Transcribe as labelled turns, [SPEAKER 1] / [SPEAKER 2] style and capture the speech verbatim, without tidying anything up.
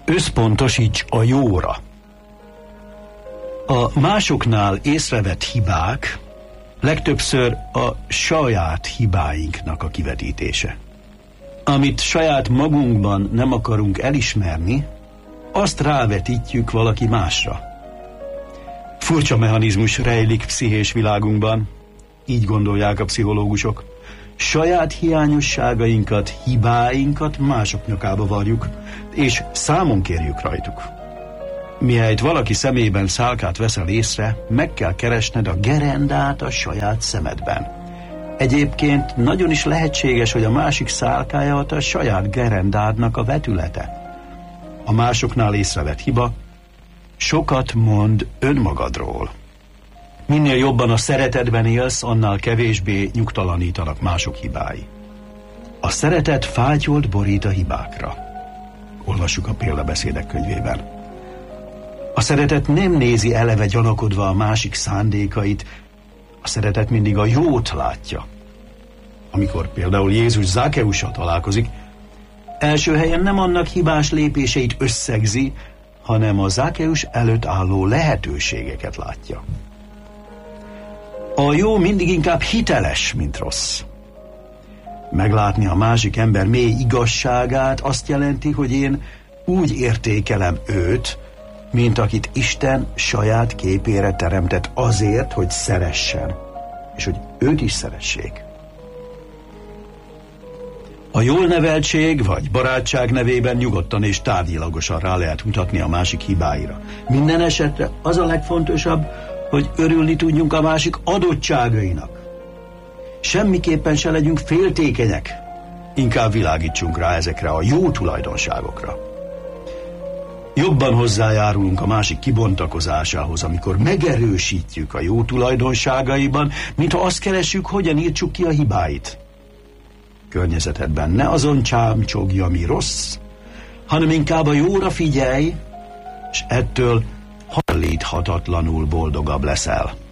[SPEAKER 1] Összpontosíts a jóra. A másoknál észrevett hibák legtöbbször a saját hibáinknak a kivetítése. Amit saját magunkban nem akarunk elismerni, azt rávetítjük valaki másra. Furcsa mechanizmus rejlik pszichés világunkban, így gondolják a pszichológusok. Saját hiányosságainkat, hibáinkat mások nyakába varjuk, és számon kérjük rajtuk. Mihelyt valaki szemében szálkát veszel észre, meg kell keresned a gerendát a saját szemedben. Egyébként nagyon is lehetséges, hogy a másik szálkája a saját gerendádnak a vetülete. A másoknál észrevett hiba sokat mond önmagadról. Minél jobban a szeretetben élsz, annál kevésbé nyugtalanítanak mások hibái. A szeretet fátyolt borít a hibákra. Olvassuk a példabeszédek könyvében. A szeretet nem nézi eleve gyanakodva a másik szándékait, a szeretet mindig a jót látja. Amikor például Jézus Zákeussal találkozik, első helyen nem annak hibás lépéseit összegzi, hanem a Zákeus előtt álló lehetőségeket látja. A jó mindig inkább hiteles, mint rossz. Meglátni a másik ember mély igazságát azt jelenti, hogy én úgy értékelem őt, mint akit Isten saját képére teremtett azért, hogy szeressen, és hogy őt is szeressék. A jól neveltség vagy barátság nevében nyugodtan és tárgyilagosan rá lehet mutatni a másik hibáira. Minden esetre az a legfontosabb, hogy örülni tudjunk a másik adottságainak. Semmiképpen se legyünk féltékenyek, inkább világítsunk rá ezekre a jó tulajdonságokra. Jobban hozzájárulunk a másik kibontakozásához, amikor megerősítjük a jó tulajdonságaiban, mintha azt keressük, hogyan írtsuk ki a hibáit. Környezetedben ne azon csámcsogj, ami rossz, hanem inkább a jóra figyelj, és ettől hallíthatatlanul boldogabb leszel.